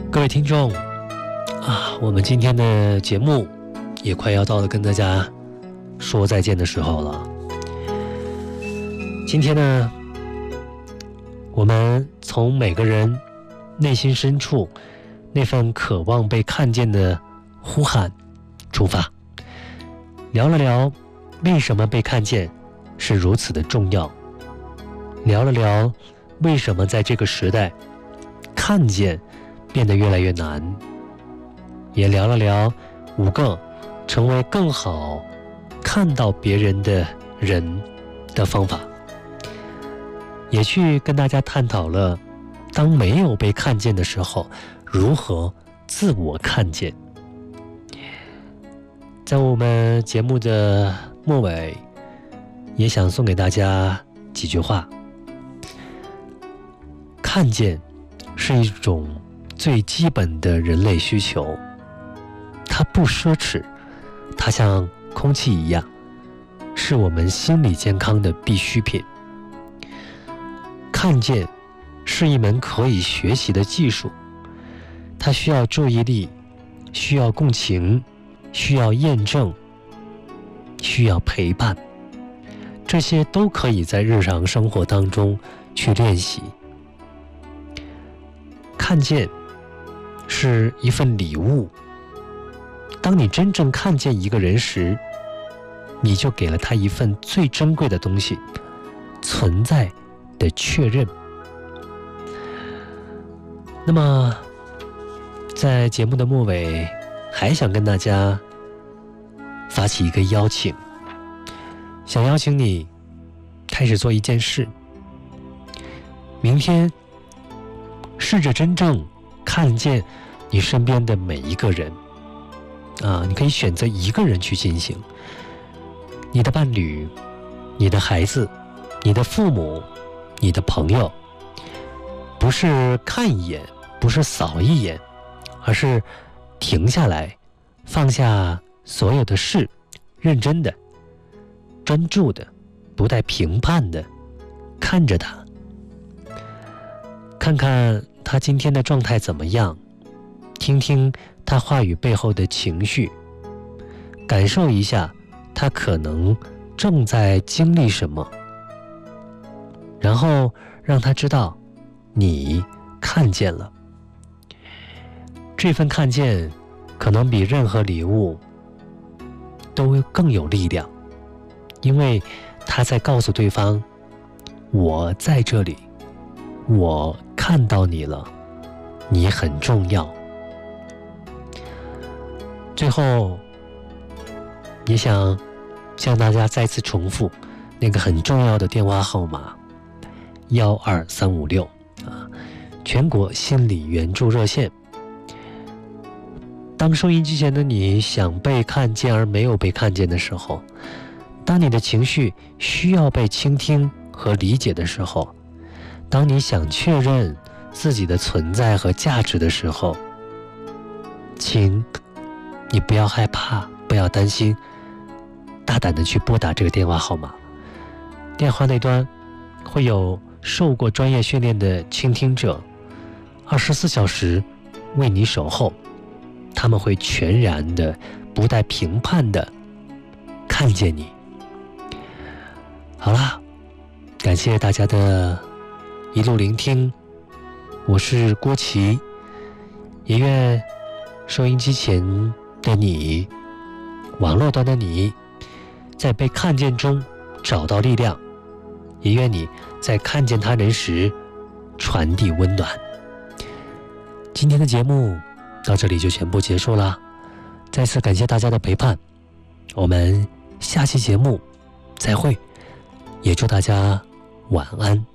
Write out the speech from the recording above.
各位听众啊，我们今天的节目也快要到了跟大家说再见的时候了。今天呢，我们从每个人内心深处那份渴望被看见的呼喊出发，聊了聊为什么被看见是如此的重要，聊了聊为什么在这个时代看见变得越来越难，也聊了聊5个成为更好看到别人的人的方法，也去跟大家探讨了当没有被看见的时候如何自我看见。在我们节目的末尾，也想送给大家几句话。看见是一种最基本的人类需求，它不奢侈，它像空气一样，是我们心理健康的必需品。看见是一门可以学习的技术，它需要注意力，需要共情，需要验证，需要陪伴，这些都可以在日常生活当中去练习。看见是一份礼物，当你真正看见一个人时，你就给了他一份最珍贵的东西，存在的确认。那么在节目的末尾，还想跟大家发起一个邀请，想邀请你开始做一件事，明天试着真正看见你身边的每一个人啊，你可以选择一个人去进行，你的伴侣，你的孩子，你的父母，你的朋友，不是看一眼，不是扫一眼，而是停下来，放下所有的事，认真的，专注的，不带评判的看着他，看看他今天的状态怎么样，听听他话语背后的情绪，感受一下他可能正在经历什么，然后让他知道你看见了。这份看见可能比任何礼物都更有力量，因为他在告诉对方，我在这里，我看到你了，你很重要。最后也想向大家再次重复那个很重要的电话号码12356全国心理援助热线。当收音机前的你想被看见而没有被看见的时候，当你的情绪需要被倾听和理解的时候，当你想确认自己的存在和价值的时候，请你不要害怕，不要担心，大胆的去拨打这个电话号码。电话那端会有受过专业训练的倾听者24小时为你守候，他们会全然的不带评判的看见你。好啦，感谢大家的一路聆听，我是郭琦，也愿收音机前的你，网络端的你，在被看见中找到力量，也愿你在看见他人时传递温暖。今天的节目到这里就全部结束了，再次感谢大家的陪伴，我们下期节目再会，也祝大家晚安。